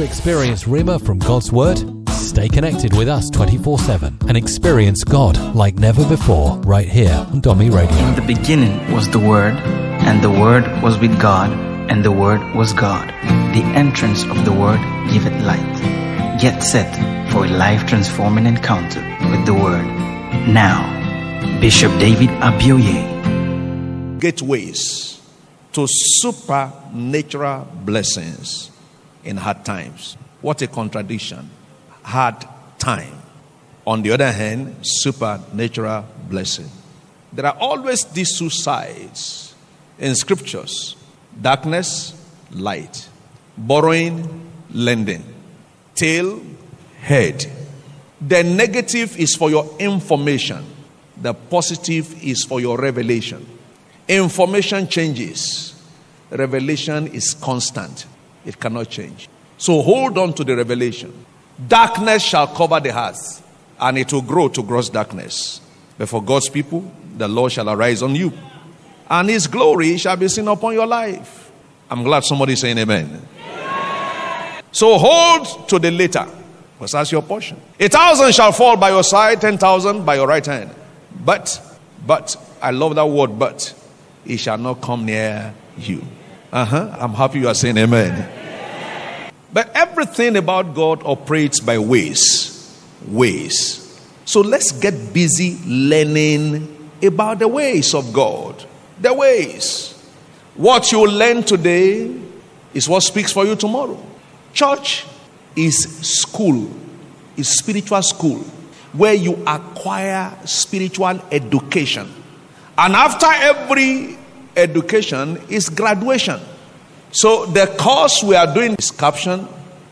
experience Rhema from God's Word? Stay connected with us 24/7 and experience God like never before right here on Domi Radio. In the beginning was the Word, and the Word was with God, and the Word was God. The entrance of the Word giveth light. Get set for a life-transforming encounter with the Word. Now, Bishop David Abioye. Gateways to supernatural blessings in hard times. What a contradiction. Hard time. On the other hand, supernatural blessing. There are always these two sides in scriptures. Darkness, light. Borrowing, lending. Tail, head. The negative is for your information. The positive is for your revelation. Information changes. Revelation is constant. It cannot change. So hold on to the revelation. Darkness shall cover the hearts, and it will grow to gross darkness. But for God's people, the Lord shall arise on you, and his glory shall be seen upon your life. I'm glad somebody is saying amen. So hold to the later, because that's your portion. 1,000 shall fall by your side, 10,000 by your right hand. But, I love that word, but, it shall not come near you. I'm happy you are saying amen. But everything about God operates by ways. So let's get busy learning about the ways of God. The ways. What you learn today is what speaks for you tomorrow. Church is school, is spiritual school, where you acquire spiritual education. And after every education is graduation. So the course we are doing is captioned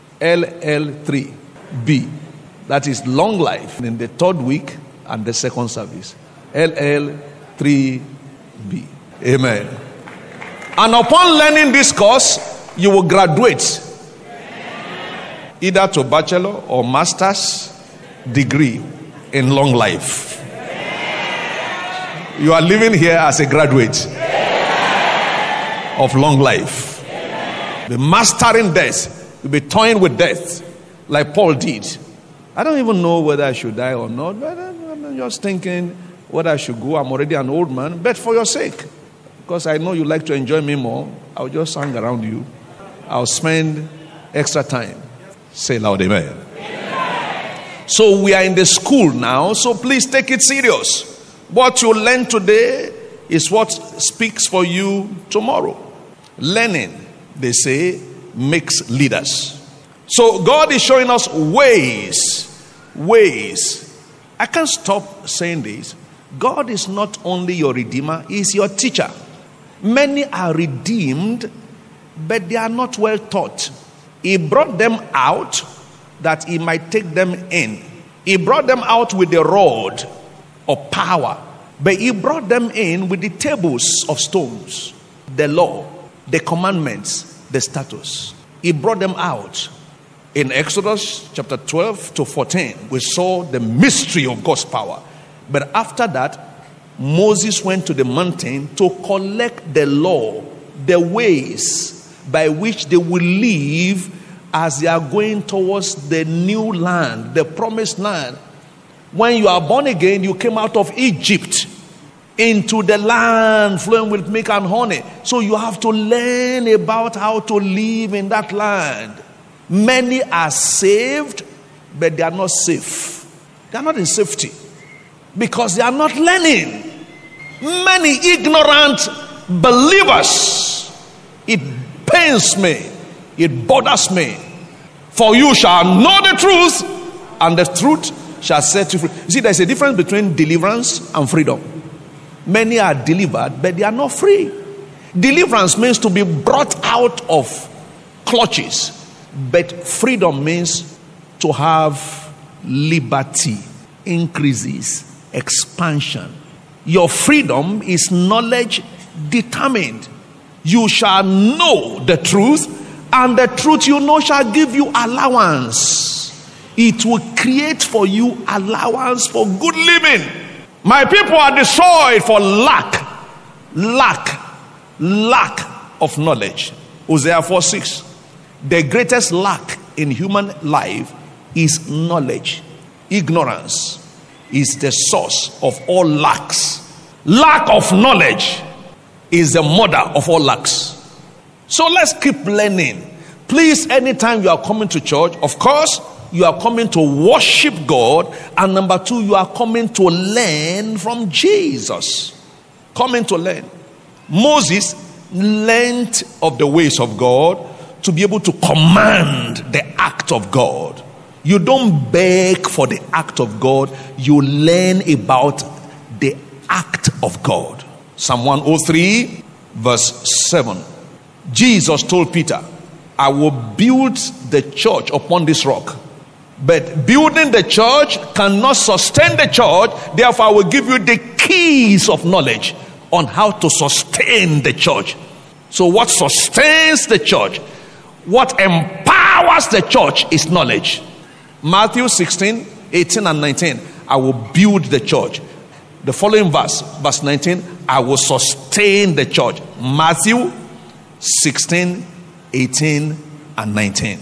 LL3B. That is long life in the third week and the second service. LL3B. Amen. And upon learning this course, you will graduate either to bachelor or master's degree in long life. You are living here as a graduate of long life. Be mastering death. You'll be toying with death like Paul did. I don't even know whether I should die or not, but I'm just thinking whether I should go. I'm already an old man, but for your sake, because I know you like to enjoy me more, I'll just hang around you. I'll spend extra time. Say loud, amen. So we are in the school now, so please take it serious. What you learn today is what speaks for you tomorrow. Learning, they say, makes leaders. So God is showing us ways. I can't stop saying this. God is not only your redeemer, he is your teacher. Many are redeemed, but they are not well taught. He brought them out that he might take them in. He brought them out with the rod of power, but he brought them in with the tables of stones, the law, the commandments, the status. He brought them out. In Exodus chapter 12 to 14, we saw the mystery of God's power. But after that, Moses went to the mountain to collect the law, the ways by which they will live as they are going towards the new land, the promised land. When you are born again, you came out of Egypt into the land flowing with milk and honey. So you have to learn about how to live in that land. Many are saved, but they are not safe. They are not in safety because they are not learning. Many ignorant believers. It pains me. It bothers me. For you shall know the truth, and the truth shall set you free. You see, there's a difference between deliverance and freedom. Many are delivered, but they are not free. Deliverance means to be brought out of clutches, but freedom means to have liberty, increases, expansion. Your freedom is knowledge determined. You shall know the truth, and the truth you know shall give you allowance. It will create for you allowance for good living. My people are destroyed for lack of knowledge. Hosea 4:6. The greatest lack in human life is knowledge. Ignorance is the source of all lacks. Lack of knowledge is the mother of all lacks. So let's keep learning. Please, anytime you are coming to church, of course, you are coming to worship God. And number two, you are coming to learn from Jesus. Coming to learn. Moses learned of the ways of God to be able to command the act of God. You don't beg for the act of God. You learn about the act of God. Psalm 103 verse 7. Jesus told Peter, I will build the church upon this rock. But building the church cannot sustain the church. Therefore, I will give you the keys of knowledge on how to sustain the church. So what sustains the church, what empowers the church is knowledge. Matthew 16, 18 and 19. I will build the church. The following verse 19. I will sustain the church. Matthew 16, 18 and 19.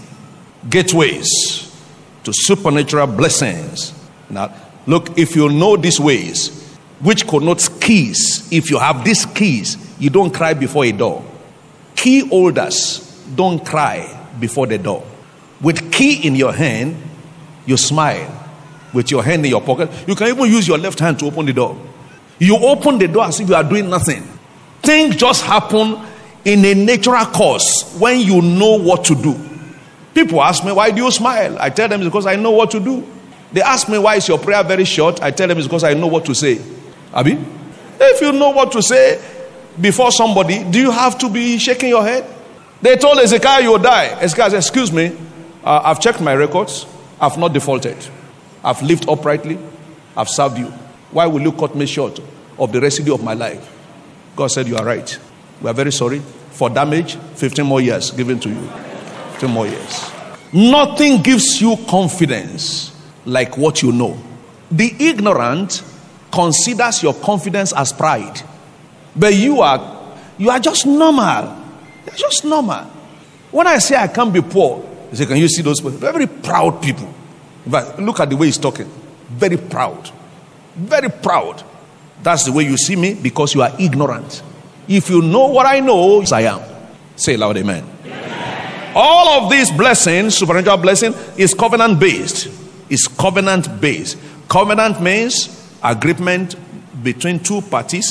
Gateways to supernatural blessings. Now, look, if you know these ways, which connotes keys, if you have these keys, you don't cry before a door. Key holders don't cry before the door. With key in your hand, you smile. With your hand in your pocket, you can even use your left hand to open the door. You open the door as if you are doing nothing. Things just happen in a natural course when you know what to do. People ask me, why do you smile? I tell them it's because I know what to do. They ask me, why is your prayer very short? I tell them it's because I know what to say. Abi? If you know what to say before somebody, do you have to be shaking your head? They told Ezekiel, you will die. Ezekiel said, excuse me, I've checked my records. I've not defaulted. I've lived uprightly. I've served you. Why will you cut me short of the residue of my life? God said, you are right. We are very sorry. For damage, 15 more years given to you. 15 more years. Nothing gives you confidence like what you know. The ignorant considers your confidence as pride. But you are just normal. You're just normal. When I say I can't be poor, you say, can you see those people? Very proud people. But look at the way he's talking. Very proud. Very proud. That's the way you see me because you are ignorant. If you know what I know, I am. Say loud, amen. Amen. All of these blessings, supernatural blessing, is covenant based. Is covenant based. Covenant means agreement between two parties,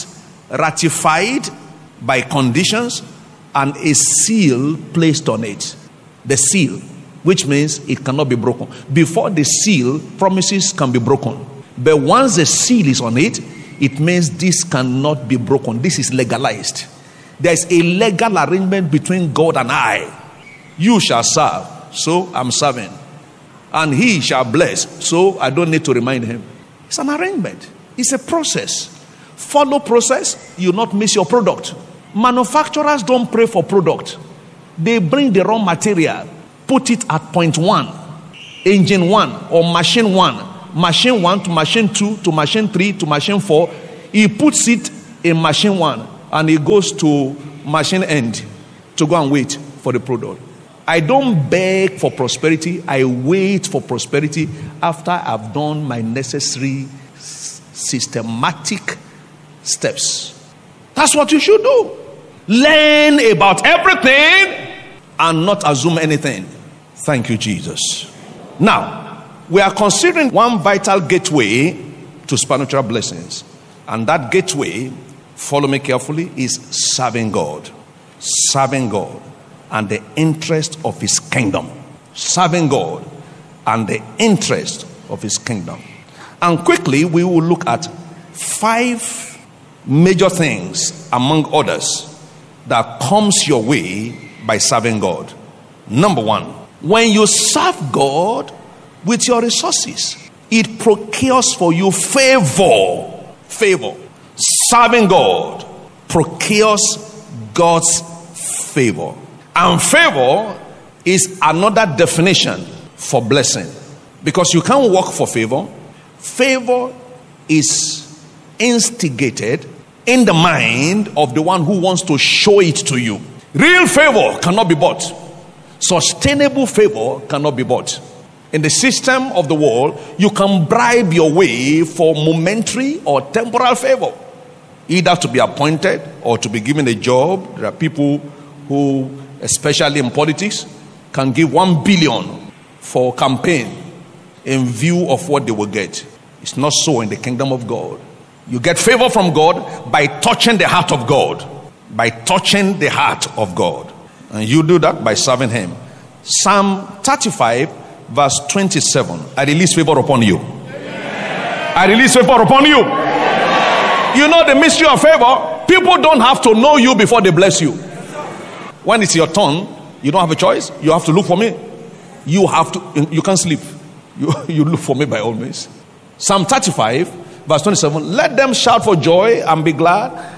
ratified by conditions, and a seal placed on it. The seal, which means it cannot be broken. Before the seal, promises can be broken. But once the seal is on it, it means this cannot be broken. This is legalized. There is a legal arrangement between God and I. You shall serve, so I'm serving. And he shall bless, so I don't need to remind him. It's an arrangement. It's a process. Follow process, you not miss your product. Manufacturers don't pray for product. They bring the raw material, put it at point 1, engine 1 or machine 1, machine 1 to machine 2 to machine 3 to machine 4. He puts it in machine 1 and he goes to machine end to go and wait for the product. I don't beg for prosperity. I wait for prosperity after I've done my necessary systematic steps. That's what you should do. Learn about everything and not assume anything. Thank you, Jesus. Now, we are considering one vital gateway to supernatural blessings. And that gateway, follow me carefully, is serving God. Serving God and the interest of his kingdom. Serving God and the interest of his kingdom. And quickly, we will look at 5 major things, among others, that comes your way by serving God. Number 1, when you serve God with your resources, it procures for you favor. Favor. Serving God procures God's favor. And favor is another definition for blessing. Because you can't work for favor. Favor is instigated in the mind of the one who wants to show it to you. Real favor cannot be bought. Sustainable favor cannot be bought. In the system of the world, you can bribe your way for momentary or temporal favor, either to be appointed or to be given a job. There are people who, especially in politics, can give 1 billion for campaign in view of what they will get. It's not so in the kingdom of God. You get favor from God by touching the heart of God. By touching the heart of God. And you do that by serving Him. Psalm 35 verse 27. I release favor upon you. I release favor upon you. You know the mystery of favor. People don't have to know you before they bless you. When it's your turn, you don't have a choice. You have to look for me. You can't sleep. You look for me by all means. Psalm 35 verse 27. Let them shout for joy and be glad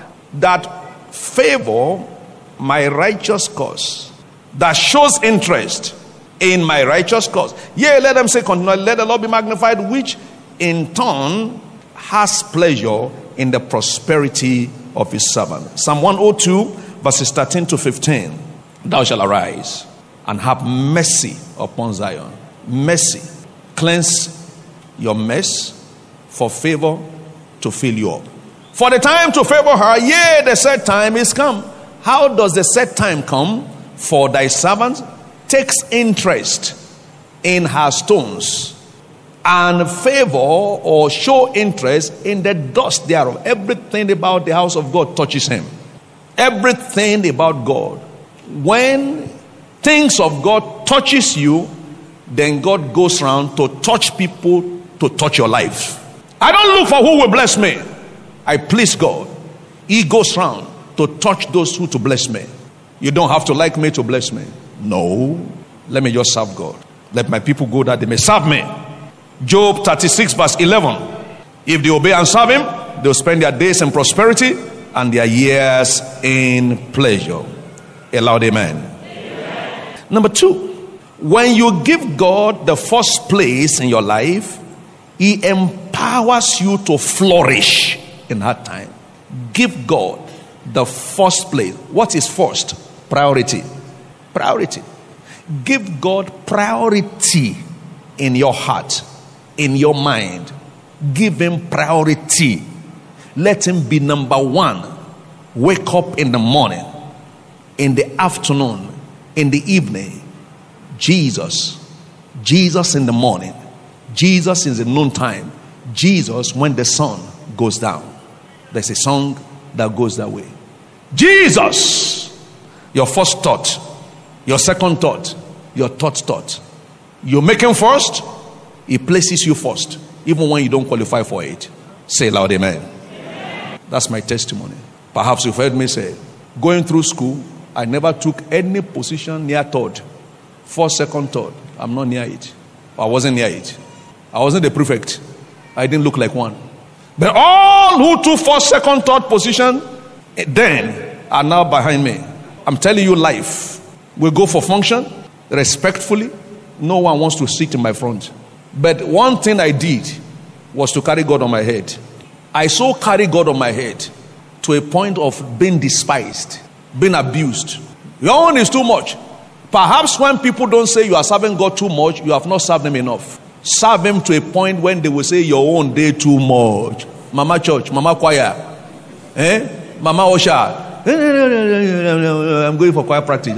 that favor my righteous cause, that shows interest in my righteous cause. Yea, let them say continually, let the Lord be magnified, which in turn has pleasure in the prosperity of his servant. Psalm 102 verses 13 to 15. Thou shalt arise and have mercy upon Zion. Mercy. Cleanse your mess for favor to fill you up. For the time to favor her, yea, the set time is come. How does the set time come? For thy servant takes interest in her stones, and favor or show interest in the dust thereof. Everything about the house of God touches him. Everything about God. When things of God touches you, then God goes around to touch people, to touch your life. I don't look for who will bless me. I please God. He goes around to touch those who to bless me. You don't have to like me to bless me. No. Let me just serve God. Let my people go that they may serve me. Job 36 verse 11. If they obey and serve him, they'll spend their days in prosperity and their years in pleasure. A loud amen. Amen. Number 2, when you give God the first place in your life, he empowers you to flourish in hard time. Give God the first place. What is first? Priority. Priority. Give God priority in your heart, in your mind. Give him priority. Let him be number one. Wake up in the morning, in the afternoon, in the evening. Jesus in the morning, Jesus in the noontime, Jesus when the sun goes down. There's a song that goes that way. Jesus, your first thought, your second thought, your third thought. You make him first, he places you first, even when you don't qualify for it. Say loud amen. Amen. That's my testimony. Perhaps you've heard me say, going through school, I never took any position near third. First, second, third. I'm not near it. I wasn't near it. I wasn't the prefect. I didn't look like one. But all who took first, second, third position then are now behind me. I'm telling you, life will go for function respectfully. No one wants to sit in my front. But one thing I did was to carry God on my head. I so carry God on my head to a point of being despised, being abused. Your own is too much. Perhaps when people don't say you are serving God too much, you have not served him enough. Serve him to a point when they will say your own day too much. Mama church, mama choir, mama usher. I'm going for choir practice.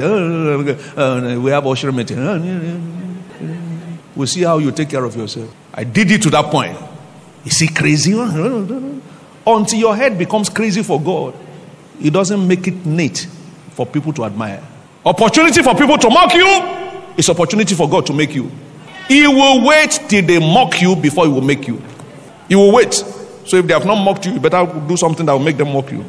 We have usher meeting. We'll see how you take care of yourself. I did it to that point. Is he crazy? Until your head becomes crazy for God, it doesn't make it neat for people to admire. Opportunity for people to mock you is opportunity for God to make you. He will wait till they mock you before he will make you. He will wait. So if they have not mocked you, you better do something that will make them mock you.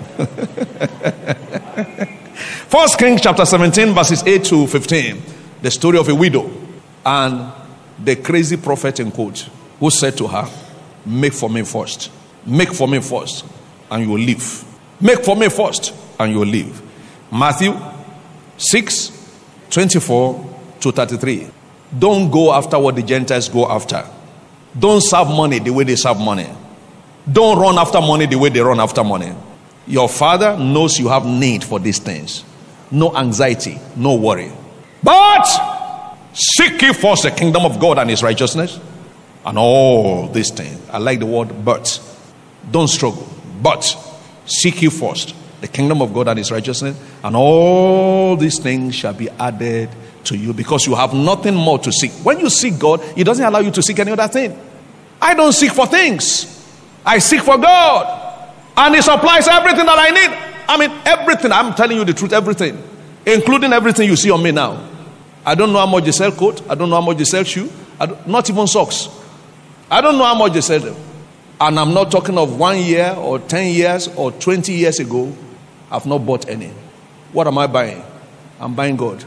1 Kings chapter 17 verses 8 to 15. The story of a widow and the crazy prophet in quote, who said to her, make for me first. Make for me first and you will live. Make for me first and you will live. Matthew 6, 24 to 33. Don't go after what the Gentiles go after. Don't serve money the way they serve money. Don't run after money the way they run after money. Your father knows you have need for these things. No anxiety, no worry. But seek ye first the kingdom of God and his righteousness, and all these things. I like the word but. Don't struggle. But seek ye first the kingdom of God and his righteousness, and all these things shall be added to you, because you have nothing more to seek. When you seek God, he doesn't allow you to seek any other thing. I don't seek for things. I seek for God. And he supplies everything that I need. I mean, everything. I'm telling you the truth, everything. Including everything you see on me now. I don't know how much they sell coat. I don't know how much they sell shoe. Not even socks. I don't know how much they sell them. And I'm not talking of 1 year or 10 years or 20 years ago. I've not bought any. What am I buying? I'm buying God.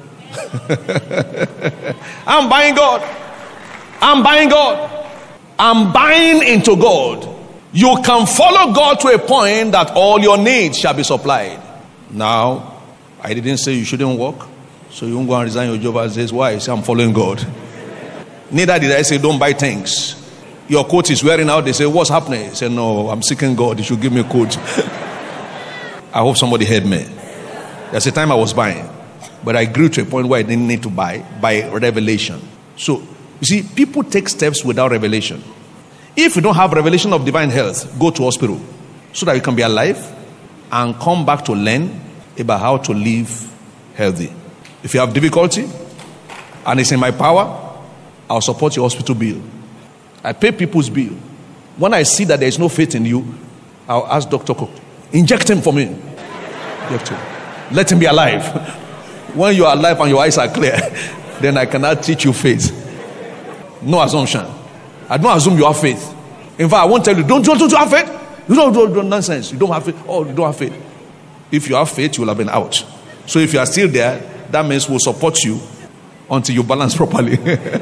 I'm buying God. I'm buying God. I'm buying into God. You can follow God to a point that all your needs shall be supplied. Now, I didn't say you shouldn't work, so you won't go and resign your job and say, why? I say, I'm following God. Neither did I say, don't buy things. Your coat is wearing out. They say, what's happening? I say, no, I'm seeking God. You should give me a coat. I hope somebody heard me. There's a time I was buying, but I grew to a point where I didn't need to buy by revelation. So, you see, people take steps without revelation. If you don't have revelation of divine health, go to hospital so that you can be alive and come back to learn about how to live healthy. If you have difficulty and it's in my power, I'll support your hospital bill. I pay people's bill. When I see that there is no faith in you, I'll ask Dr. Cook, inject him for me. Inject him. Let him be alive. When you are alive and your eyes are clear, then I cannot teach you faith. No assumption. I don't assume you have faith. In fact, I won't tell you, don't you have faith? You don't nonsense. You don't have faith. Oh, you don't have faith. If you have faith, you will have been out. So if you are still there, that means we'll support you until you balance properly.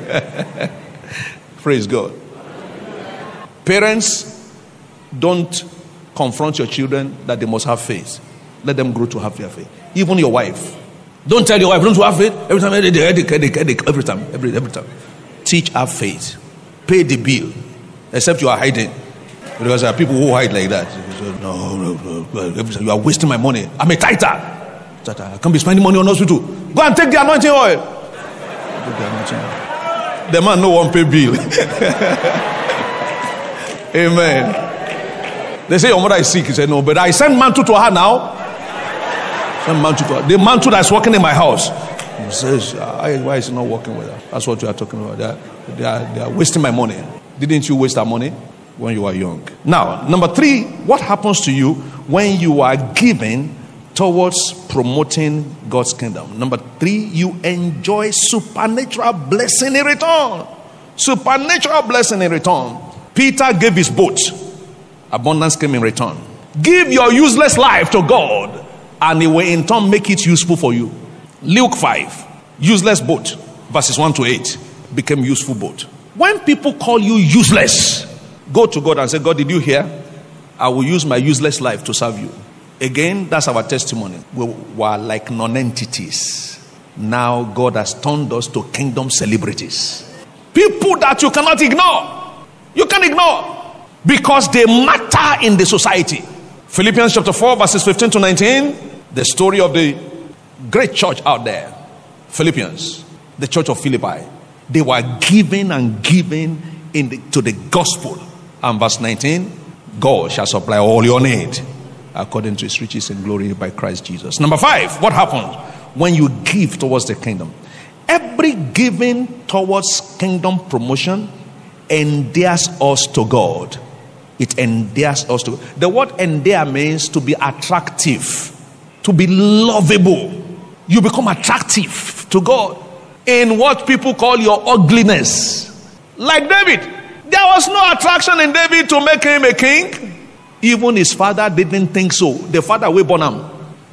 Praise God. Parents, don't confront your children that they must have faith. Let them grow to have their faith. Even your wife. Don't tell your wife, don't you have faith? Every time, every time. Teach her faith. Pay the bill. Except you are hiding. Because there are people who hide like that. No. You are wasting my money. I'm a tither. I can't be spending money on hospital. Go and take the anointing oil. The man no one pay bill. Amen. They say your mother is sick. He said no, but I send mantle to her now. Send mantle to her. The mantle that's working in my house. He says, why is he not working with her? That's what we are talking about. They are wasting my money. Didn't you waste our money when you were young? Now, number 3, what happens to you when you are giving towards promoting God's kingdom? Number 3, you enjoy supernatural blessing in return. Supernatural blessing in return. Peter gave his boat. Abundance came in return. Give your useless life to God, and he will in turn make it useful for you. Luke 5, useless boat, verses 1 to 8, became useful boat. When people call you useless, go to God and say, God, did you hear? I will use my useless life to serve you. Again, that's our testimony. We were like non-entities. Now God has turned us to kingdom celebrities. People that you cannot ignore. You can't ignore. Because they matter in the society. Philippians chapter 4, verses 15 to 19. The story of the great church out there. Philippians, the church of Philippi. They were giving and giving to the gospel. And verse 19, God shall supply all your need according to his riches and glory by Christ Jesus. Number 5, what happens when you give towards the kingdom? Every giving towards kingdom promotion endears us to God. It endears us to God. The word endear means to be attractive, to be lovable. You become attractive to God in what people call your ugliness. Like David, there was no attraction in David to make him a king. Even his father didn't think so. The father will born him.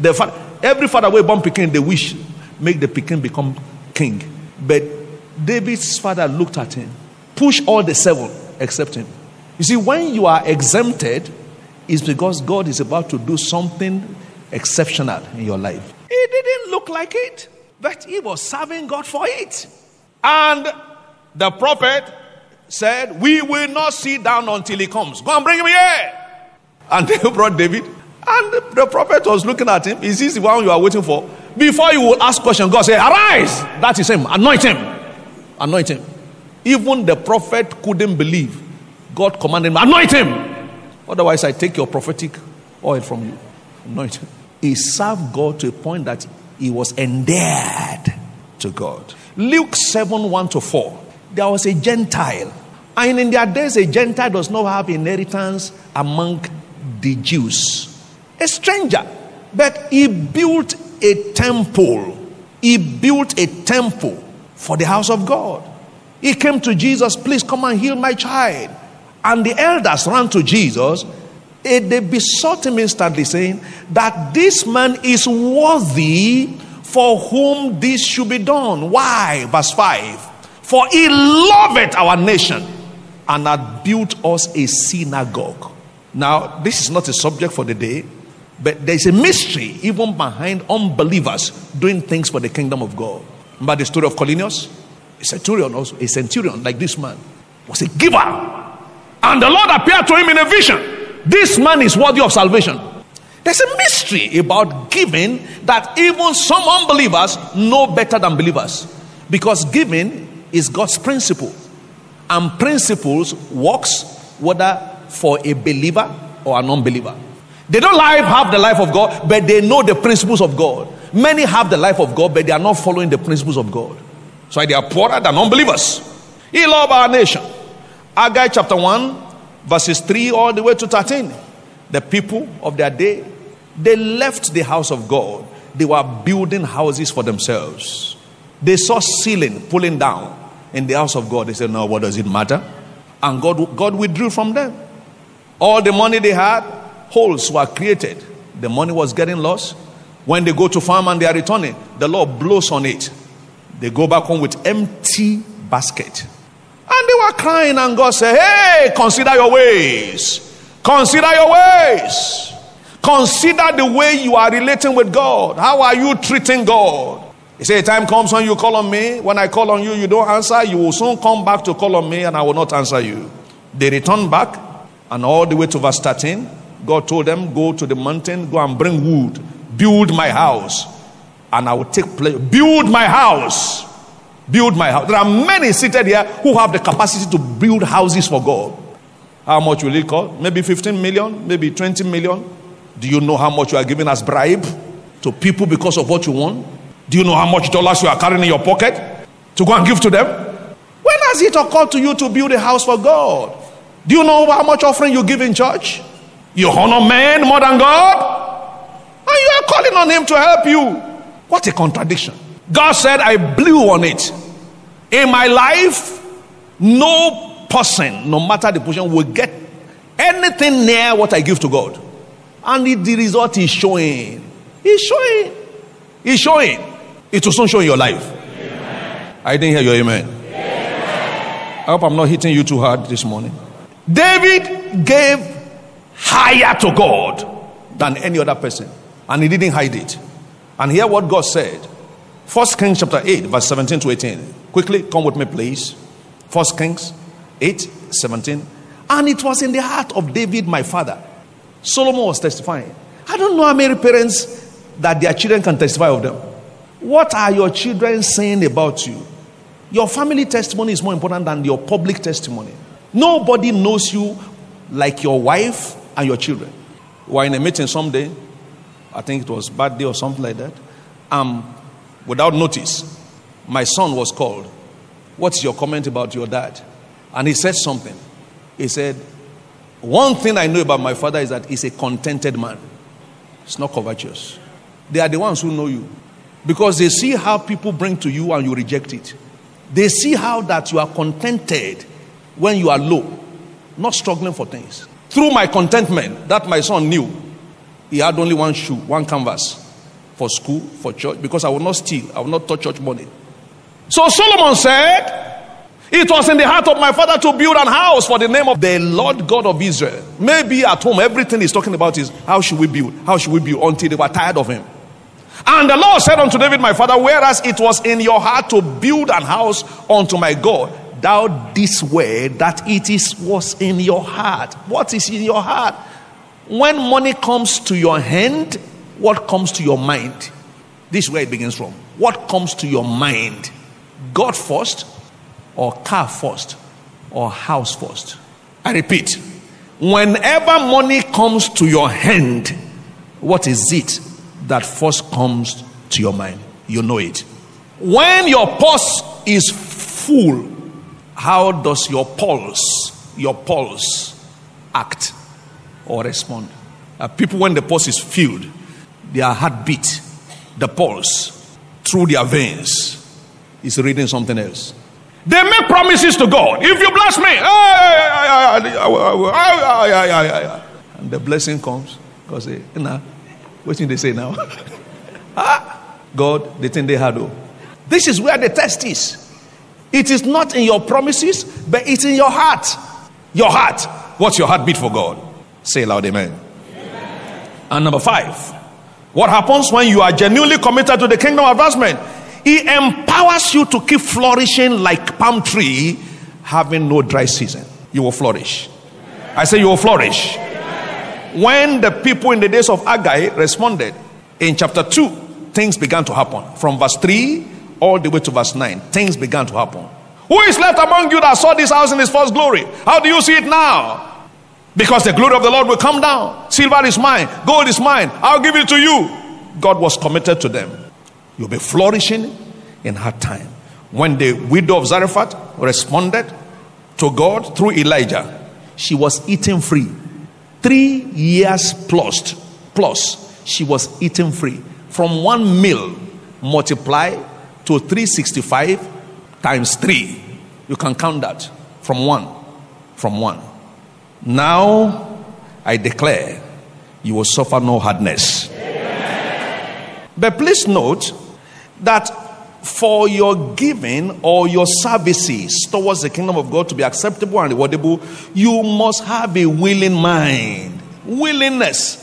Every father will born Pekin, they wish make the Pekin become king. But David's father looked at him, pushed all the 7 except him. You see, when you are exempted, it's because God is about to do something exceptional in your life. It didn't look like it, but he was serving God for it. And the prophet said, we will not sit down until he comes. Go and bring him here. And they brought David. And the prophet was looking at him. Is this the one you are waiting for? Before you will ask question, God say, arise. That is him. Anoint him. Anoint him. Even the prophet couldn't believe. God commanded him, anoint him. Otherwise, I take your prophetic oil from you. Anoint him. He served God to a point that he was endeared to God. Luke 7:1-4. There was a Gentile. And in their days, a Gentile does not have inheritance among the Jews. A stranger. But he built a temple. He built a temple for the house of God. He came to Jesus, please come and heal my child. And the elders ran to Jesus. They besought him instantly, saying that this man is worthy for whom this should be done. Why? Verse 5. For he loveth our nation and hath built us a synagogue. Now, this is not a subject for the day, but there's a mystery even behind unbelievers doing things for the kingdom of God. Remember the story of Cornelius? A centurion like this man was a giver. And the Lord appeared to him in a vision. This man is worthy of salvation. There's a mystery about giving that even some unbelievers know better than believers. Because giving is God's principle. And principles works whether for a believer or an unbeliever. They don't have the life of God, but they know the principles of God. Many have the life of God, but they are not following the principles of God. So they are poorer than unbelievers. He loved our nation. Haggai chapter 1, verses 3 all the way to 13. The people of their day, they left the house of God. They were building houses for themselves. They saw ceiling pulling down in the house of God. They said, no, what does it matter? And God withdrew from them. All the money they had, holes were created. The money was getting lost. When they go to farm and they are returning, the Lord blows on it. They go back home with empty basket. And they were crying, and God said, hey, consider your ways. Consider your ways. Consider the way you are relating with God. How are you treating God? He said, a time comes when you call on me. When I call on you, you don't answer. You will soon come back to call on me, and I will not answer you. They returned back, and all the way to verse 13, God told them, go to the mountain, go and bring wood. Build my house, and I will take pleasure. Build my house. Build my house. There are many seated here who have the capacity to build houses for God. How much will it cost? Maybe 15 million, maybe 20 million. Do you know how much you are giving as bribe to people because of what you want? Do you know how much dollars you are carrying in your pocket to go and give to them? When has it occurred to you to build a house for God? Do you know how much offering you give in church? You honor men more than God? And you are calling on him to help you. What a contradiction. God said, I blew on it. In my life, no person, no matter the position, will get anything near what I give to God. And the result is showing. He's showing. He's showing. It will soon show in your life. Amen. I didn't hear your amen. Amen. I hope I'm not hitting you too hard this morning. David gave higher to God than any other person. And he didn't hide it. And hear what God said. 1 Kings chapter 8, verse 17 to 18. Quickly, come with me, please. 1 Kings 8, 17. And it was in the heart of David, my father. Solomon was testifying. I don't know how many parents that their children can testify of them. What are your children saying about you? Your family testimony is more important than your public testimony. Nobody knows you like your wife and your children. We were in a meeting someday. I think it was birthday or something like that. Without notice, my son was called. What's your comment about your dad? And he said something. He said, one thing I know about my father is that he's a contented man. It's not covetous. They are the ones who know you. Because they see how people bring to you and you reject it. They see how that you are contented when you are low. Not struggling for things. Through my contentment, that my son knew. He had only one shoe, one canvas. For school, for church. Because I will not steal. I will not touch church money. So Solomon said, it was in the heart of my father to build an house for the name of the Lord God of Israel. Maybe at home, everything he's talking about is, how should we build? How should we build? Until they were tired of him. And the Lord said unto David, my father, whereas it was in your heart to build an house unto my God, thou didst swear that was in your heart. What is in your heart? When money comes to your hand, what comes to your mind? This is where it begins from. What comes to your mind? God first, or car first, or house first? I repeat, whenever money comes to your hand, what is it that first comes to your mind? You know it. When your pulse is full, how does your pulse act or respond? People, when the pulse is filled, their heartbeat, the pulse through their veins is reading something else. They make promises to God. If you bless me, and the blessing comes. God say, nah, what did they say now? God, the thing they had. This is where the test is. It is not in your promises, but it's in your heart. Your heart. What's your heartbeat for God? Say loud, amen. And number 5, what happens when you are genuinely committed to the kingdom advancement? He empowers you to keep flourishing like palm tree, having no dry season. You will flourish. I say you will flourish. When the people in the days of Haggai responded, in chapter 2, things began to happen. From verse 3 all the way to verse 9, things began to happen. Who is left among you that saw this house in its first glory? How do you see it now? Because the glory of the Lord will come down. Silver is mine, gold is mine, I'll give it to you. God was committed to them. You'll be flourishing in hard time. When the widow of Zarephath responded to God through Elijah, she was eating free. 3 years plus she was eating free. From 1 meal multiply to 365 times 3. You can count that from one. Now I declare you will suffer no hardness. But please note that for your giving or your services towards the kingdom of God to be acceptable and rewardable, you must have a willing mind. Willingness.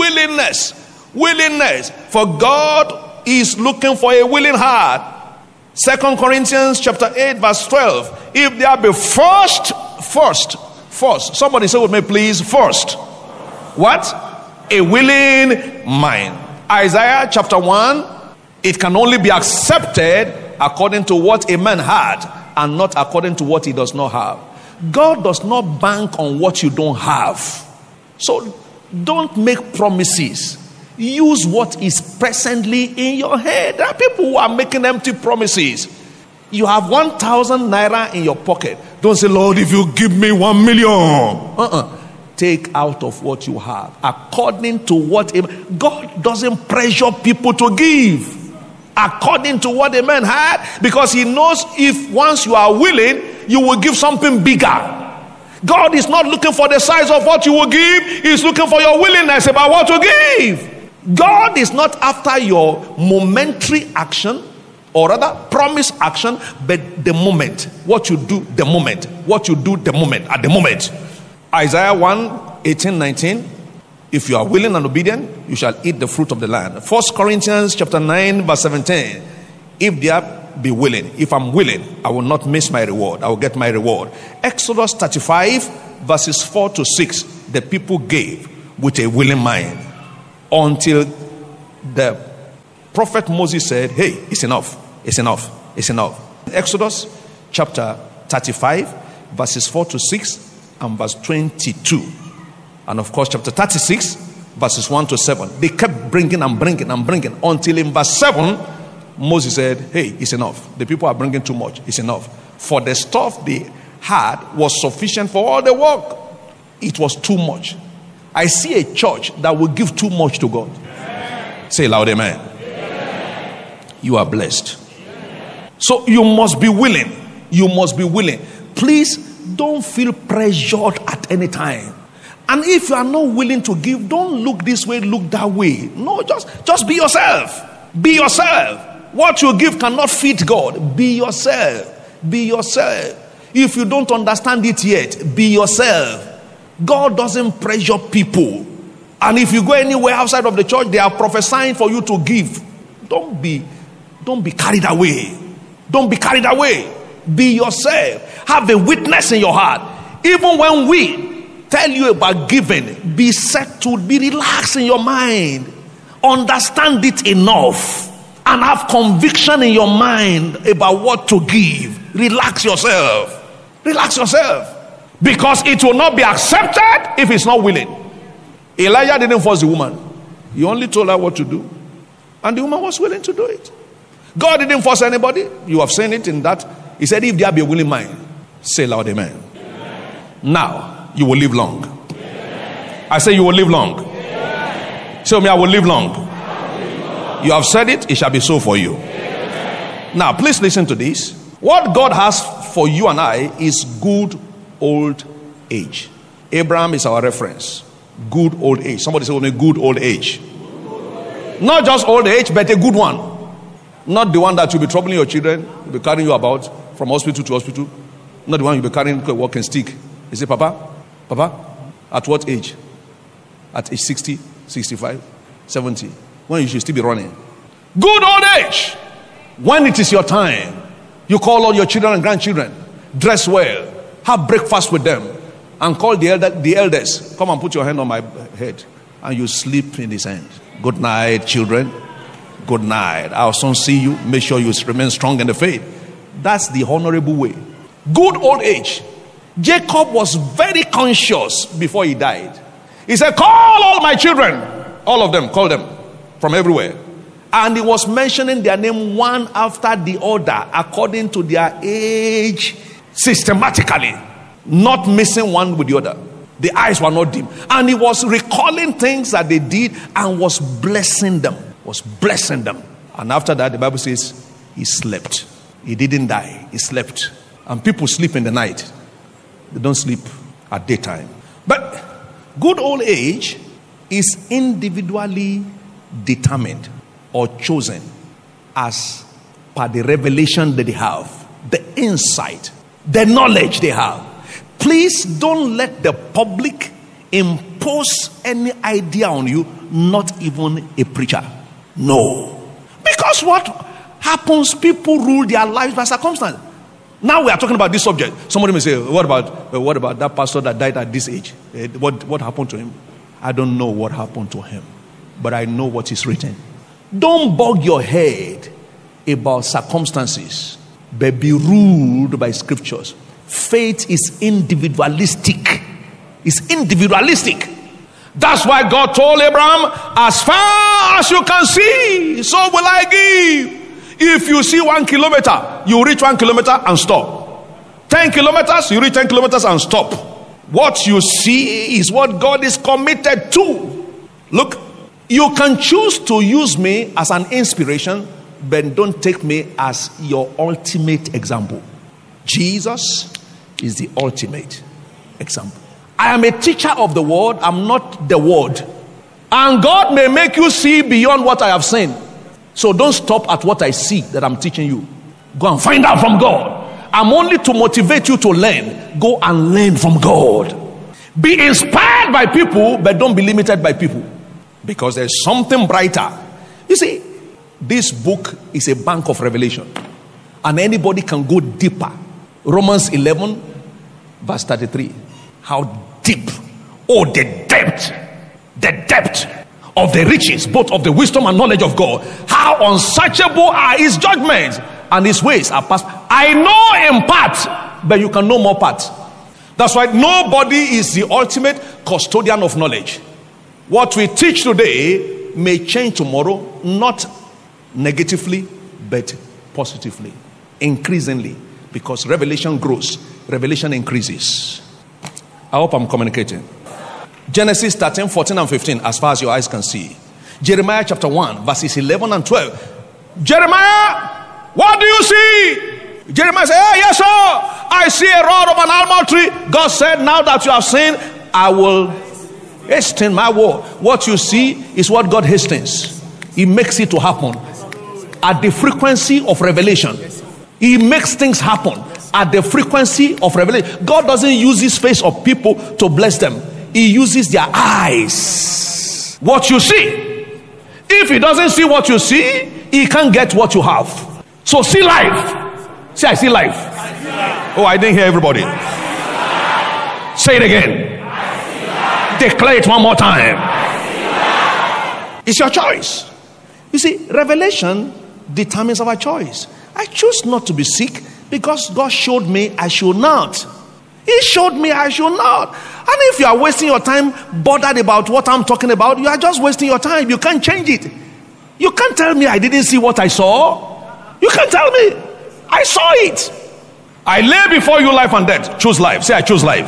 For God is looking for a willing heart. 2 Corinthians chapter 8 verse 12. If there be first. Somebody say with me please, first. What? A willing mind. Isaiah chapter 1, it can only be accepted according to what a man had and not according to what he does not have. God does not bank on what you don't have. So don't make promises. Use what is presently in your head. There are people who are making empty promises. You have 1,000 naira in your pocket. Don't say, Lord, if you give me 1 million. Take out of what you have according to what God doesn't pressure people to give according to what a man had, because he knows if once you are willing, you will give something bigger. God is not looking for the size of what you will give. He's looking for your willingness about what to give. God is not after your momentary action, or rather promise action, but the moment. What you do the moment. What you do the moment. At the moment. Isaiah 1:18-19. If you are willing and obedient, you shall eat the fruit of the land. 1 Corinthians chapter 9 verse 17. If there be willing, if I'm willing, I will not miss my reward. I will get my reward. Exodus 35 verses 4-6. The people gave with a willing mind until the prophet Moses said, hey, it's enough. Exodus chapter 35 verses 4-6 and verse 22. And of course chapter 36 verses 1-7. They kept bringing until in verse 7 Moses said, hey, it's enough. The people are bringing too much. It's enough. For the stuff they had was sufficient for all the work. It was too much. I see a church that will give too much to God. Amen. Say loud, amen. You are blessed. So you must be willing. Please don't feel pressured at any time. And if you are not willing to give, don't look this way, look that way. No, just be yourself. Be yourself. What you give cannot fit God. Be yourself. If you don't understand it yet, be yourself. God doesn't pressure people. And if you go anywhere outside of the church, they are prophesying for you to give. Don't be carried away. Be yourself. Have a witness in your heart. Even when we tell you about giving, be settled, be relaxed in your mind. Understand it enough and have conviction in your mind about what to give. Relax yourself. Relax yourself. Because it will not be accepted if it's not willing. Elijah didn't force the woman. He only told her what to do. And the woman was willing to do it. God didn't force anybody. You have seen it in that. He said, if there be a willing mind, say loud amen. Now, you will live long. I say you will live long. Say me, I will live long. You have said it, it shall be so for you. Now, please listen to this. What God has for you and I is good old age. Abraham is our reference. Good old age. Somebody say with me, good old age. Not just old age, but a good one. Not the one that will be troubling your children, will be carrying you about from hospital to hospital. Not the one you'll be carrying a walking stick. You say, Papa, at what age? At age 60, 65, 70. When you should still be running. Good old age. When it is your time, you call all your children and grandchildren. Dress well. Have breakfast with them. And call the elders. Come and put your hand on my head. And you sleep in his hand. Good night, children. Good night. I'll soon see you. Make sure you remain strong in the faith. That's the honorable way. Good old age. Jacob was very conscious before he died. He said, call all my children. All of them, call them from everywhere. And he was mentioning their name one after the other according to their age, systematically, not missing one with the other. The eyes were not dim. And he was recalling things that they did and was blessing them. And after that, the Bible says he slept. He didn't die. He slept. And people sleep in the night. They don't sleep at daytime. But good old age is individually determined or chosen as per the revelation that they have, the insight, the knowledge they have. Please don't let the public impose any idea on you, not even a preacher. No. Because what happens, people rule their lives by circumstance. Now we are talking about this subject. Somebody may say, what about that pastor that died at this age? What happened to him? I don't know what happened to him, but I know what is written. Don't bog your head about circumstances, but be ruled by scriptures. Faith is individualistic. It's individualistic. That's why God told Abraham, as far as you can see, so will I give. If you see 1 kilometer, you reach 1 kilometer and stop. 10 kilometers, you reach 10 kilometers and stop. What you see is what God is committed to. Look, you can choose to use me as an inspiration, but don't take me as your ultimate example. Jesus is the ultimate example. I am a teacher of the word. I'm not the word. And God may make you see beyond what I have seen. So don't stop at what I see that I'm teaching you. Go and find out from God. I'm only to motivate you to learn. Go and learn from God. Be inspired by people, but don't be limited by people. Because there's something brighter. You see, this book is a bank of revelation. And anybody can go deeper. Romans 11, verse 33. How deep, oh, the depth of the riches, both of the wisdom and knowledge of God. How unsearchable are his judgments, and his ways are past. I know in part, but you can know more part. That's why nobody is the ultimate custodian of knowledge. What we teach today may change tomorrow, not negatively, but positively, increasingly, because revelation grows, revelation increases. I hope I'm communicating. Genesis 13, 14 and 15, as far as your eyes can see. Jeremiah chapter 1, verses 11 and 12. Jeremiah, what do you see? Jeremiah said, hey, yes, sir. I see a rod of an almond tree. God said, now that you have seen, I will hasten my word. What you see is what God hastens. He makes it to happen at the frequency of revelation. He makes things happen at the frequency of revelation. God doesn't use his face of people to bless them. He uses their eyes. What you see. If he doesn't see what you see, he can't get what you have. So see life. Say, I see life. Oh, I didn't hear everybody. Say it again. Declare it one more time. It's your choice. You see, revelation determines our choice. I choose not to be sick because God showed me I should not. He showed me I should not. And if you are wasting your time bothered about what I'm talking about, you are just wasting your time. You can't change it. You can't tell me I didn't see what I saw. You can't tell me. I saw it. I lay before you life and death. Choose life. Say, I choose life.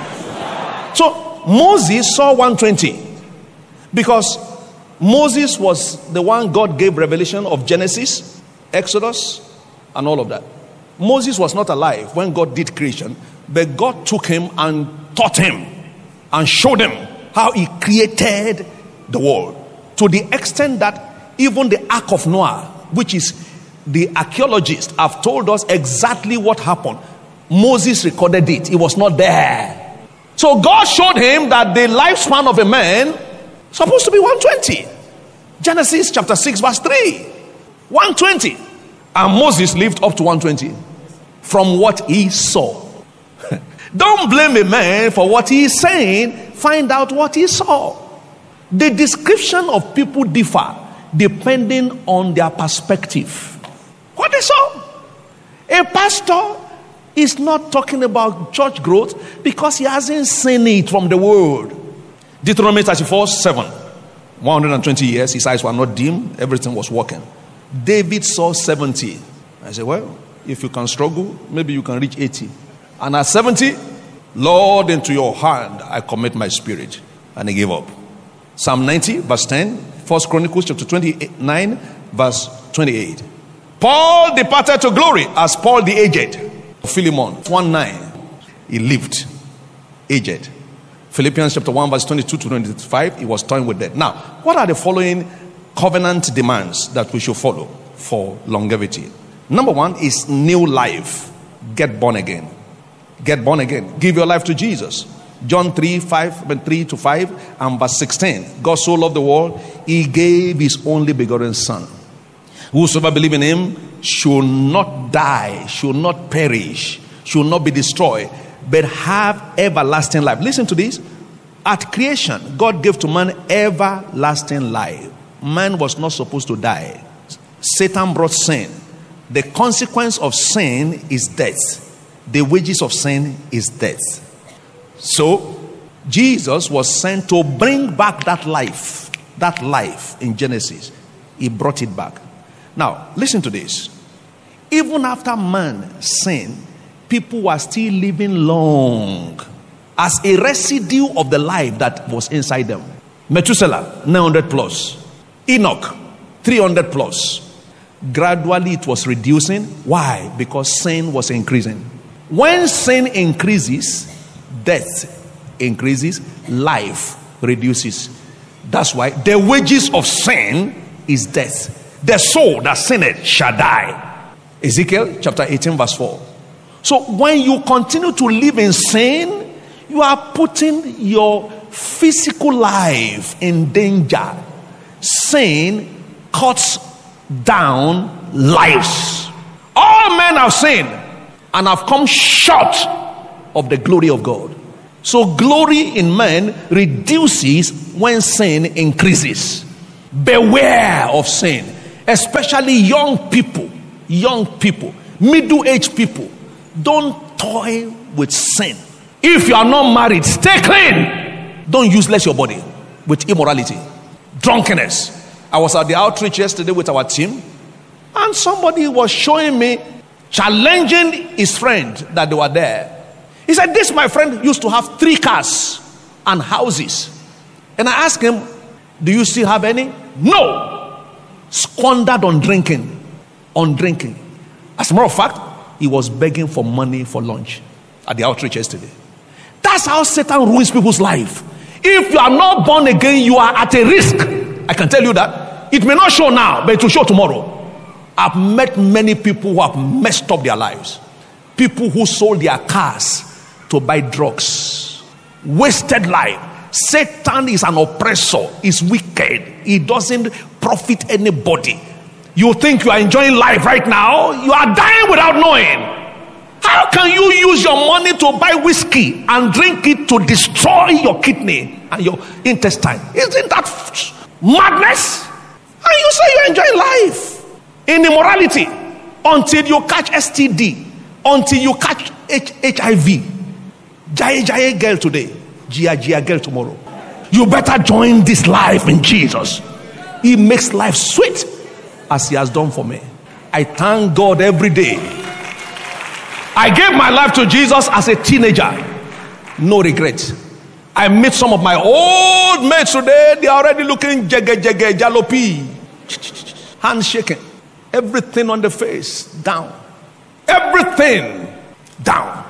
So Moses saw 120 because Moses was the one God gave revelation of Genesis, Exodus, and all of that. Moses was not alive when God did creation, but God took him and taught him and showed him how he created the world, to the extent that even the Ark of Noah, which is the archaeologists have told us exactly what happened. Moses recorded it. He was not there. So God showed him that the lifespan of a man is supposed to be 120. Genesis chapter 6 verse 3. 120. And Moses lived up to 120 from what he saw. Don't blame a man for what he is saying. Find out what he saw. The description of people differ depending on their perspective. What they saw. A pastor is not talking about church growth because he hasn't seen it from the world. Deuteronomy 34:7. 120 years, his eyes were not dim, everything was working. David saw 70. I said, well, if you can struggle, maybe you can reach 80. And at 70, Lord, into your hand I commit my spirit. And he gave up. Psalm 90 verse 10. 1 Chronicles chapter 29 verse 28. Paul departed to glory as Paul the aged. Philemon 1:9. He lived aged. Philippians chapter 1 verse 22 to 25. He was toying with death. Now, what are the following covenant demands that we should follow for longevity? Number one is new life. Get born again. Get born again. Give your life to Jesus. John 3 to 5 and verse 16. God so loved the world, he gave his only begotten son. Whosoever believe in him should not die, should not perish, should not be destroyed, but have everlasting life. Listen to this. At creation, God gave to man everlasting life. Man was not supposed to die. Satan brought sin. The consequence of sin is death. The wages of sin is death. So, Jesus was sent to bring back that life. That life in Genesis. He brought it back. Now, listen to this. Even after man sinned, people were still living long as a residue of the life that was inside them. Methuselah, 900 plus. Enoch, 300 plus. Gradually it was reducing. Why? Because sin was increasing. When sin increases, death increases, life reduces. That's why the wages of sin is death. The soul that sinned shall die. Ezekiel chapter 18 verse 4. So when you continue to live in sin, you are putting your physical life in danger. Sin cuts down lives. All men have sinned and have come short of the glory of God. So glory in man reduces when sin increases. Beware of sin, especially young people, middle-aged people. Don't toy with sin. If you are not married, stay clean. Don't useless your body with immorality, drunkenness. I was at the outreach yesterday with our team, and somebody was showing me, challenging his friend that they were there. He said, this my friend used to have 3 cars and houses. And I asked him, do you still have any? No. Squandered on drinking. As a matter of fact, he was begging for money for lunch at the outreach yesterday. That's how Satan ruins people's life. If you are not born again, you are at a risk. I can tell you that. It may not show now, but it will show tomorrow. I've met many people who have messed up their lives. People who sold their cars to buy drugs. Wasted life. Satan is an oppressor. He's wicked. He doesn't profit anybody. You think you are enjoying life right now? You are dying without knowing. How can you use your money to buy whiskey and drink it to destroy your kidney and your intestine? Isn't that madness? And you say you're enjoying life. in immorality, until you catch STD, until you catch HIV. Jaya girl today, Gia girl tomorrow. You better join this life in Jesus. He makes life sweet, as he has done for me. I thank God every day. I gave my life to Jesus as a teenager. No regret. I meet some of my old mates today. They are already looking jalopi. Hands shaking. Everything on the face down. Everything down.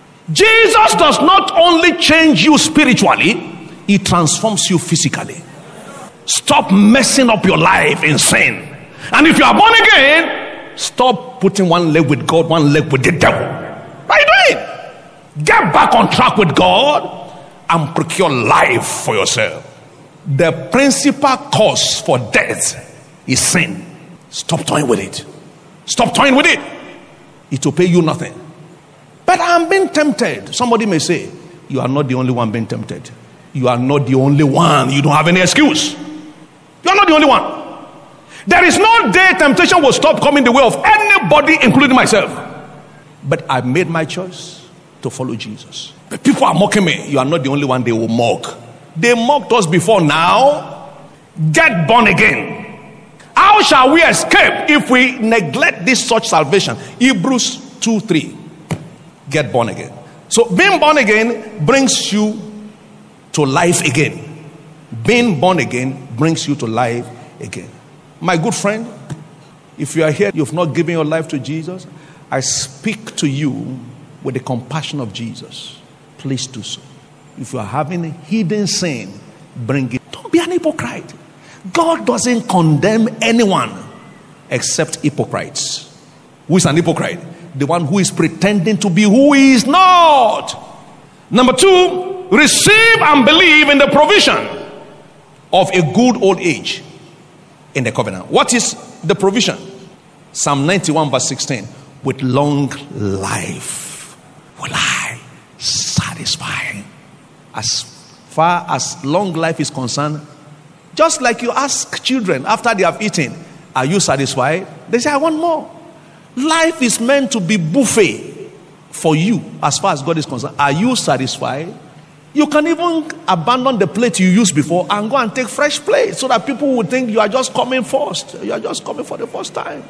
Jesus does not only change you spiritually, he transforms you physically. Stop messing up your life in sin. And if you are born again, stop putting one leg with God, one leg with the devil. What are you doing? Get back on track with God and procure life for yourself. The principal cause for death is sin. Stop toying with it. Stop toying with it. It will pay you nothing. But I'm being tempted. Somebody may say, you are not the only one being tempted. You are not the only one. You don't have any excuse. You are not the only one. There is no day temptation will stop coming the way of anybody, including myself. But I made my choice to follow Jesus. But people are mocking me. You are not the only one they will mock. They mocked us before now. Get born again. How shall we escape if we neglect this such salvation? Hebrews 2:3. Get born again. So being born again brings you to life again. Being born again brings you to life again. My good friend, if you are here, you've not given your life to Jesus, I speak to you with the compassion of Jesus. Please do so. If you are having hidden sin, bring it. Don't be an hypocrite. God doesn't condemn anyone except hypocrites. Who is an hypocrite? The one who is pretending to be who he is not. Number 2, receive and believe in the provision of a good old age in the covenant. What is the provision? Psalm 91 verse 16. With long life will I satisfy. As far as long life is concerned, just like you ask children after they have eaten, are you satisfied? They say, I want more. Life is meant to be buffet for you as far as God is concerned. Are you satisfied? You can even abandon the plate you used before and go and take fresh plates so that people will think you are just coming first. You are just coming for the first time.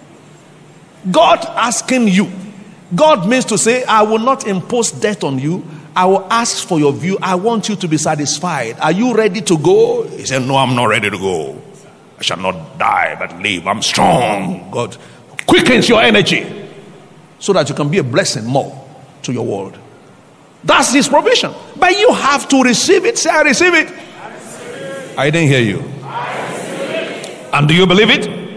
God asking you. God means to say, I will not impose debt on you. I will ask for your view. I want you to be satisfied. Are you ready to go? He said, no, I'm not ready to go. I shall not die but live. I'm strong. God quickens your energy so that you can be a blessing more to your world. That's his provision. But you have to receive it. Say, I receive it. I receive it. I didn't hear you. I receive it. And do you believe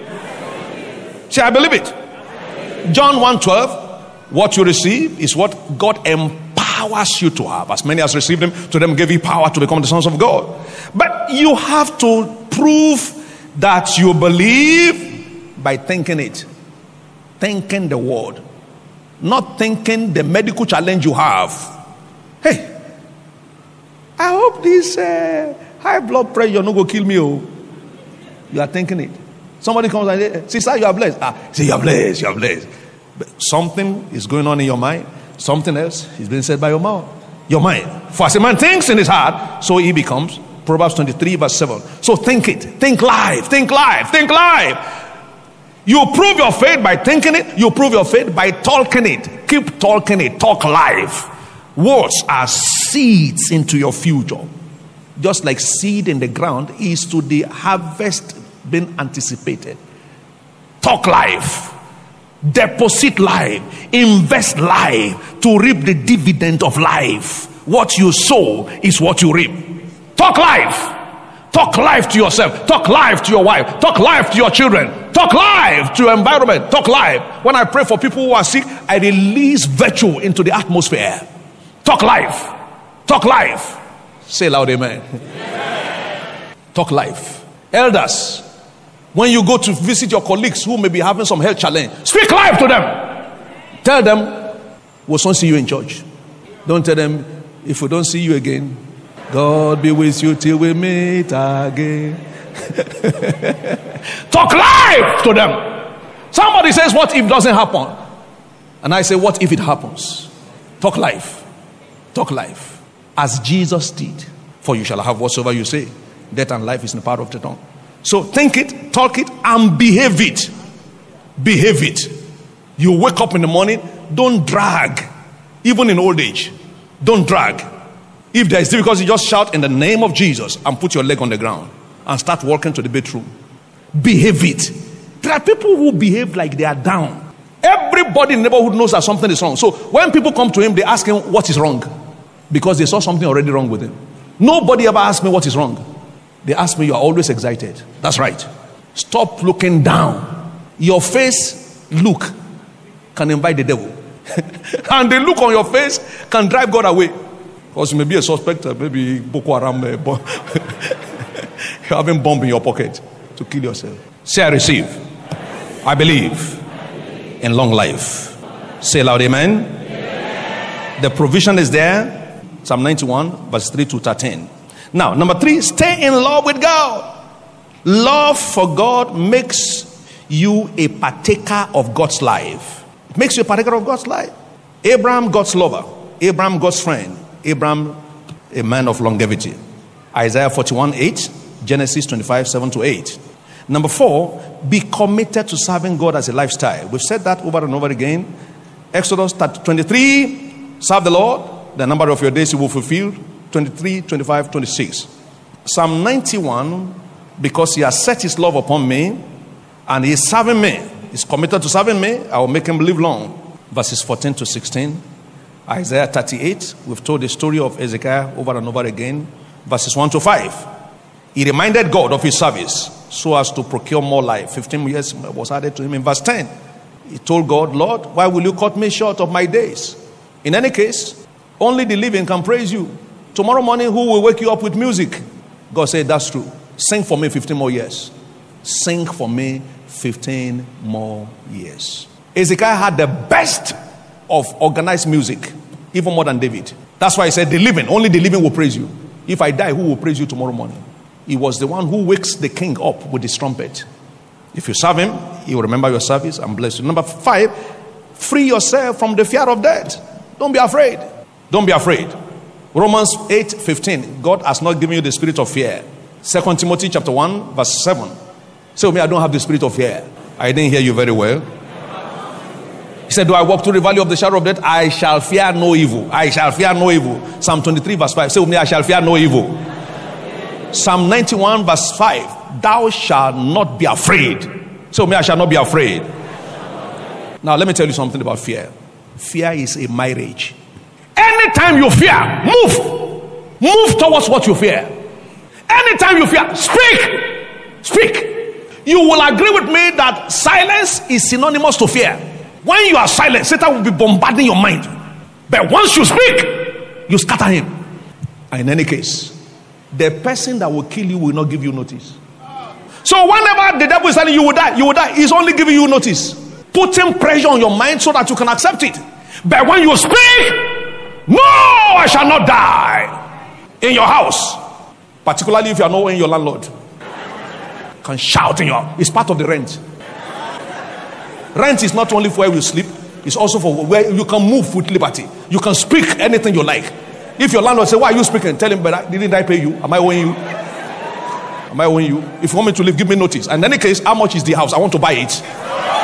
it? Say, I believe it. John 1:12. What you receive is what God empowers you to have. As many as received him, to them gave he power to become the sons of God. But you have to prove that you believe by thinking it. Thinking the word. Not thinking the medical challenge you have. Hey, I hope this high blood pressure no go kill me. Oh, you are thinking it. Somebody comes and says, sister, you are blessed. Say, you are blessed, you are blessed. But something is going on in your mind. Something else is being said by your mouth. Your mind. For as a man thinks in his heart, so he becomes. Proverbs 23 verse 7. So think it. Think life. Think life. Think life. You prove your faith by thinking it. You prove your faith by talking it. Keep talking it. Talk life. Words are seeds into your future. Just like seed in the ground is to the harvest being anticipated. Talk life. Deposit life. Invest life to reap the dividend of life. What you sow is what you reap. Talk life. Talk life to yourself. Talk life to your wife. Talk life to your children. Talk life to your environment. Talk life. When I pray for people who are sick, I release virtue into the atmosphere. Talk life. Talk life. Say loud amen. Amen. Talk life. Elders, when you go to visit your colleagues who may be having some health challenge, speak life to them. Tell them, we'll soon see you in church. Don't tell them, if we don't see you again, God be with you till we meet again. Talk life to them. Somebody says, what if it doesn't happen? And I say, what if it happens? Talk life. Talk life. As Jesus did. For you shall have whatsoever you say. Death and life is in the power of the tongue. So think it, talk it, and behave it. Behave it. You wake up in the morning, don't drag. Even in old age, don't drag. If there is difficulty, just shout in the name of Jesus and put your leg on the ground and start walking to the bedroom. Behave it. There are people who behave like they are down. Everybody in the neighborhood knows that something is wrong. So when people come to him, they ask him what is wrong, because they saw something already wrong with him. Nobody ever asked me what is wrong. They ask me, you are always excited. That's right. Stop looking down. Your face look can invite the devil. And the look on your face can drive God away. Because you may be a suspect, maybe Boko Haram, you're having bomb in your pocket to kill yourself. Say, I receive. I believe in long life. Say loud, amen. The provision is there. Psalm 91, verse 3 to 13. Now, number 3, stay in love with God. Love for God makes you a partaker of God's life. It makes you a partaker of God's life. Abraham, God's lover. Abraham, God's friend. Abraham, a man of longevity. Isaiah 41:8. Genesis 25:7 to 8. Number 4, be committed to serving God as a lifestyle. We've said that over and over again. Exodus 23, serve the Lord. The number of your days you will fulfill. 23, 25, 26. Psalm 91, because he has set his love upon me and he is serving me, he's committed to serving me, I will make him live long. Verses 14 to 16. Isaiah 38, we've told the story of Ezekiel over and over again. Verses 1 to 5. He reminded God of his service so as to procure more life. 15 years was added to him in verse 10. He told God, Lord, why will you cut me short of my days? In any case, only the living can praise you. Tomorrow morning, who will wake you up with music? God said, that's true. Sing for me 15 more years. Sing for me 15 more years. Ezekiel had the best of organized music, even more than David. That's why he said, the living, only the living will praise you. If I die, who will praise you tomorrow morning? He was the one who wakes the king up with his trumpet. If you serve him, he will remember your service and bless you. Number 5, free yourself from the fear of death. Don't be afraid. Don't be afraid. Romans 8:15. God has not given you the spirit of fear. 2 Timothy chapter 1, verse 7. Say with me, I don't have the spirit of fear. I didn't hear you very well. He said, do I walk through the valley of the shadow of death? I shall fear no evil. I shall fear no evil. Psalm 23 verse 5. Say with me, I shall fear no evil. Psalm 91 verse 5. Thou shalt not be afraid. Say with me, I shall not be afraid. Now let me tell you something about fear. Fear is a marriage. Anytime you fear, move. Move towards what you fear. Anytime you fear, speak. You will agree with me that silence is synonymous to fear. When you are silent, Satan will be bombarding your mind. But once you speak, you scatter him. And in any case, the person that will kill you will not give you notice. So whenever the devil is telling you will die, he's only giving you notice. Putting pressure on your mind so that you can accept it. But when you speak, no, I shall not die. In your house, particularly if you are not in your landlord, can shout in your, it's part of the rent. Rent is not only for where you sleep, it's also for where you can move with liberty. You can speak anything you like. If your landlord say, why are you speaking? Tell him, but didn't I pay you? Am I owing you? Am I owing you? If you want me to leave, give me notice. And in any case, how much is the house? I want to buy it.